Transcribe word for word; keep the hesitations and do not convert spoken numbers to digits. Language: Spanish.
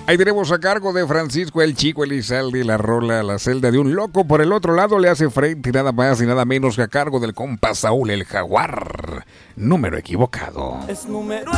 Ahí tenemos a cargo de Francisco el Chico Elizalde la rola La celda de un loco. Por el otro lado le hace frente nada más y nada menos que a cargo del compa Saúl el Jaguar. Número equivocado. Es número